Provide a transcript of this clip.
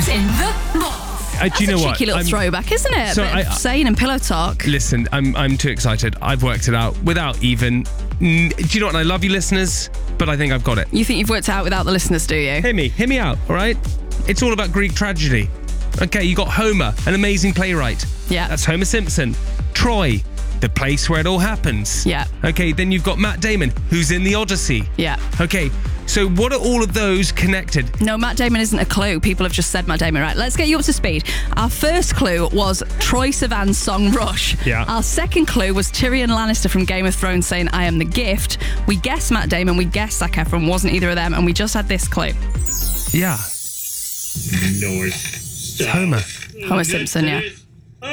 in the Morph. Do you know what? Cheeky little throwback, isn't it? So Bit of saying and pillow talk. Listen, I'm too excited. I've worked it out without even... Do you know what? I love you, listeners, but I think I've got it. You think you've worked it out without the listeners, do you? Hear me out, all right? It's all about Greek tragedy. Okay, you got Homer, an amazing playwright. Yeah. That's Homer Simpson. Troy, the place where it all happens. Yeah. Okay, then you've got Matt Damon, who's in the Odyssey. Yeah. Okay, so what are all of those connected? No, Matt Damon isn't a clue. People have just said Matt Damon. Right, let's get you up to speed. Our first clue was Troye Sivan's song Rush. Yeah. Our second clue was Tyrion Lannister from Game of Thrones saying, I am the gift. We guessed Matt Damon, we guessed Zac Efron, wasn't either of them, and we just had this clue. Yeah. North. Homer. Homer Simpson, yeah.